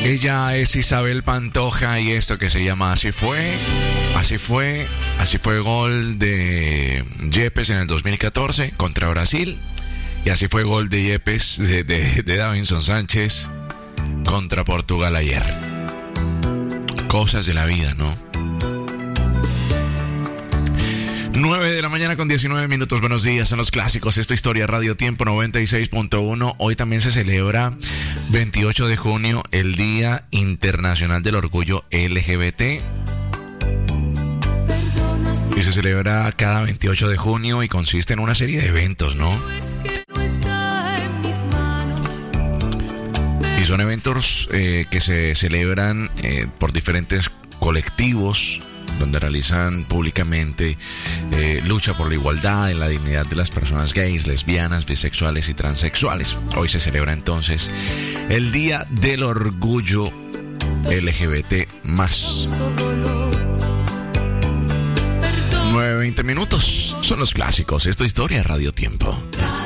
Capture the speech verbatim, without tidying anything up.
Ella es Isabel Pantoja y esto que se llama Así Fue, Así Fue, Así Fue gol de Yepes en el dos mil catorce contra Brasil. Y así fue gol de Yepes, de, de, de Davinson Sánchez contra Portugal ayer. Cosas de la vida, ¿no? nueve de la mañana con diecinueve minutos. Buenos días, son los clásicos. Esta historia Radio Tiempo noventa y seis punto uno. Hoy también se celebra veintiocho de junio, el Día Internacional del Orgullo L G B T. Y se celebra cada veintiocho de junio y consiste en una serie de eventos, ¿no? Y son eventos eh, que se celebran eh, por diferentes colectivos, donde realizan públicamente eh, lucha por la igualdad y la dignidad de las personas gays, lesbianas, bisexuales y transexuales. Hoy se celebra entonces el Día del Orgullo L G B T más. nueve veinte minutos, son los clásicos. Esta historia Radio Tiempo.